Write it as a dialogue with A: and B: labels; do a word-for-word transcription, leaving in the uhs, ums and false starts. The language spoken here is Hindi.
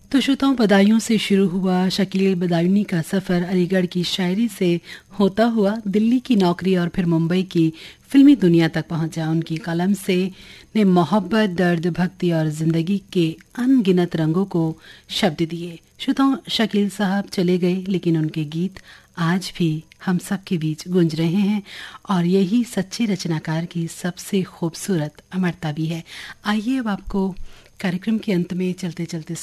A: तो श्रोताओं, बदायूं से शुरू हुआ शकील बदायूनी का सफ़र अलीगढ़ की शायरी से होता हुआ दिल्ली की नौकरी और फिर मुंबई की फिल्मी दुनिया तक पहुंचा। उनकी कलम से ने मोहब्बत, दर्द, भक्ति और जिंदगी के अनगिनत रंगों को शब्द दिए। श्रोताओं, शकील साहब चले गए, लेकिन उनके गीत आज भी हम सब के बीच गूंज रहे हैं और यही सच्चे रचनाकार की सबसे खूबसूरत अमरता भी है। आइए अब आपको कार्यक्रम के अंत में चलते चलते